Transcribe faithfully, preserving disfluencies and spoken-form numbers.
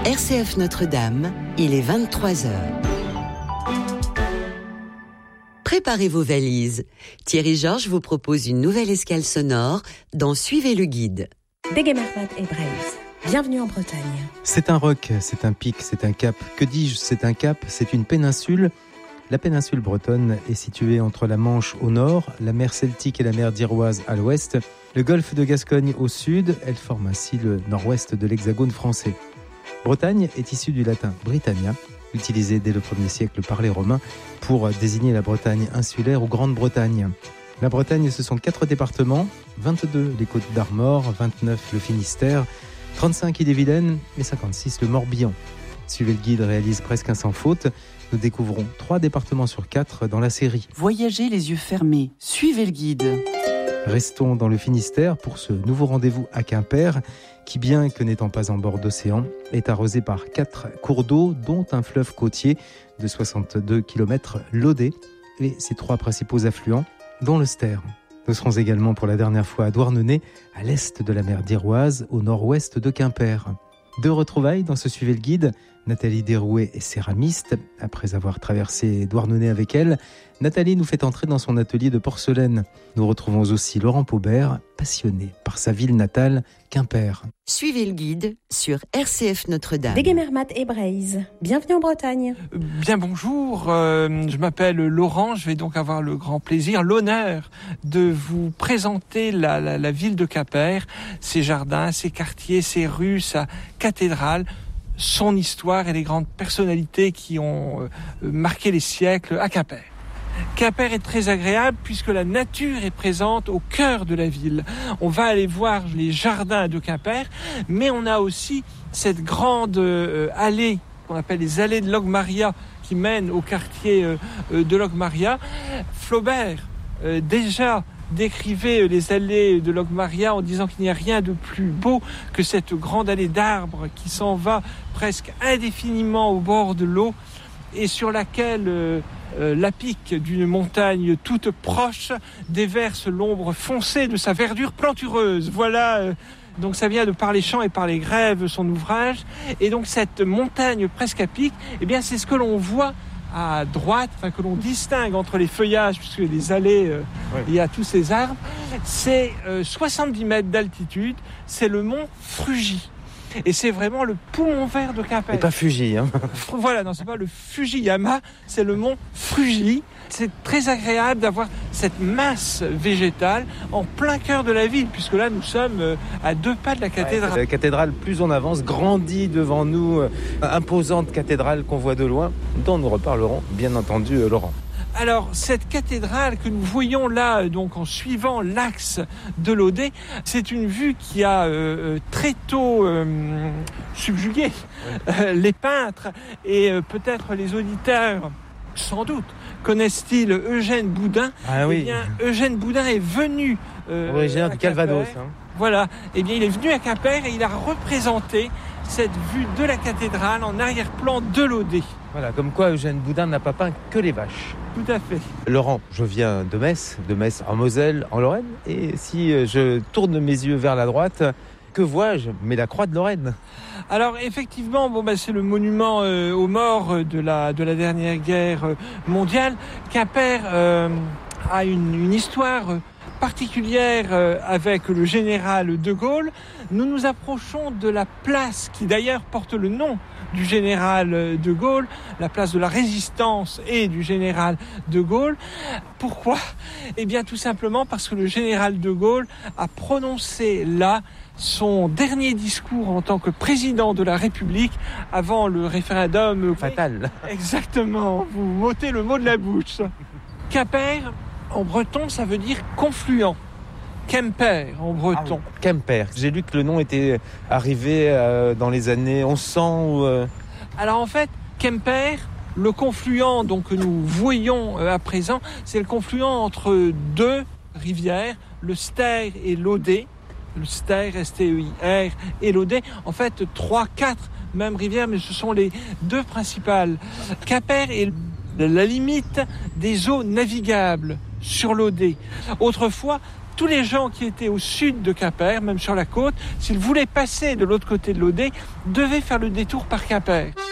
R C F Notre-Dame, il est vingt-trois heures. Préparez vos valises. Thierry Georges vous propose une nouvelle escale sonore dans Suivez le guide. Degemermat et Braise. Bienvenue en Bretagne. C'est un roc, c'est un pic, c'est un cap. Que dis-je, c'est un cap, c'est une péninsule. La péninsule bretonne est située entre la Manche au nord, la mer Celtique et la mer d'Iroise à l'ouest, le golfe de Gascogne au sud. Elle forme ainsi le nord-ouest de l'hexagone français. Bretagne est issue du latin Britannia, utilisé dès le premier siècle par les Romains pour désigner la Bretagne insulaire ou Grande-Bretagne. La Bretagne, ce sont quatre départements, vingt-deux les Côtes d'Armor, vingt-neuf le Finistère, trente-cinq Ille-et-Vilaine et cinquante-six le Morbihan. Suivez le guide réalise presque un sans faute. Nous découvrons trois départements sur quatre dans la série. Voyagez les yeux fermés, suivez le guide. Restons dans le Finistère pour ce nouveau rendez-vous à Quimper, qui, bien que n'étant pas en bord d'océan, est arrosé par quatre cours d'eau, dont un fleuve côtier de soixante-deux kilomètres, l'Audet, et ses trois principaux affluents, dont le Ster. Nous serons également pour la dernière fois à Douarnenez, à l'est de la mer d'Iroise, au nord-ouest de Quimper. Deux retrouvailles dans ce Suivez le guide. Nathalie Derouet est céramiste. Après avoir traversé Douarnenez avec elle, Nathalie nous fait entrer dans son atelier de porcelaine. Nous retrouvons aussi Laurent Paubert, passionné par sa ville natale, Quimper. Suivez le guide sur R C F Notre-Dame. Degemermat et Braise. Bienvenue en Bretagne. Bien bonjour, euh, je m'appelle Laurent, je vais donc avoir le grand plaisir, l'honneur de vous présenter la, la, la ville de Quimper, ses jardins, ses quartiers, ses rues, sa cathédrale, son histoire et les grandes personnalités qui ont euh, marqué les siècles à Quimper. Quimper est très agréable puisque la nature est présente au cœur de la ville. On va aller voir les jardins de Quimper, mais on a aussi cette grande euh, allée qu'on appelle les allées de Logmaria qui mènent au quartier euh, de Logmaria. Flaubert, euh, déjà, décrivait les allées de Logmaria en disant qu'il n'y a rien de plus beau que cette grande allée d'arbres qui s'en va presque indéfiniment au bord de l'eau et sur laquelle euh, euh, la pique d'une montagne toute proche déverse l'ombre foncée de sa verdure plantureuse. Voilà, euh, donc ça vient de Par les champs et par les grèves, son ouvrage. Et donc cette montagne presque à pic, eh bien c'est ce que l'on voit à droite, enfin que l'on distingue entre les feuillages, puisque les allées, euh, oui. Il y a tous ces arbres. C'est euh, soixante-dix mètres d'altitude, c'est le mont Frugy. Et c'est vraiment le poumon vert de Quimper. Et pas Fuji, hein. Voilà, non, c'est pas le Fujiyama, c'est le mont Frugy. C'est très agréable d'avoir cette masse végétale en plein cœur de la ville, puisque là, nous sommes à deux pas de la cathédrale. Ouais, la cathédrale, plus on avance, grandit devant nous, euh, imposante cathédrale qu'on voit de loin, dont nous reparlerons, bien entendu, euh, Laurent. Alors, cette cathédrale que nous voyons là, donc en suivant l'axe de l'Audet, c'est une vue qui a euh, très tôt euh, subjugué euh, les peintres et euh, peut-être les auditeurs, sans doute, connaissent-ils Eugène Boudin. Ah oui. Eh bien, Eugène Boudin est venu euh, originaire du Calvados. Hein. Voilà. Eh bien, il est venu à Quimper et il a représenté cette vue de la cathédrale en arrière-plan de l'Audet. Voilà, comme quoi Eugène Boudin n'a pas peint que les vaches. Tout à fait. Laurent, je viens de Metz, de Metz en Moselle, en Lorraine, et si je tourne mes yeux vers la droite, que vois-je ? Mais la croix de Lorraine. Alors effectivement, bon, bah, c'est le monument euh, aux morts de la, de la dernière guerre mondiale. Quimper euh, a une, une histoire particulière euh, avec le général de Gaulle. Nous nous approchons de la place qui d'ailleurs porte le nom du général de Gaulle, la place de la Résistance et du général de Gaulle. Pourquoi ? Eh bien tout simplement parce que le général de Gaulle a prononcé là son dernier discours en tant que président de la République avant le référendum fatal. Exactement, vous m'ôtez le mot de la bouche. Quimper, en breton, ça veut dire confluent. Quimper en breton. Ah oui. Quimper. J'ai lu que le nom était arrivé euh, dans les années onze cents. Ou, euh... Alors en fait, Quimper, le confluent donc, que nous voyons euh, à présent, c'est le confluent entre deux rivières, le Ster et l'Audet. Le Ster, S T E I R, et l'Audet. En fait, trois, quatre mêmes rivières, mais ce sont les deux principales. Quimper est la limite des eaux navigables sur l'Audet. Autrefois, tous les gens qui étaient au sud de Quimper, même sur la côte, s'ils voulaient passer de l'autre côté de l'Audet, devaient faire le détour par Quimper.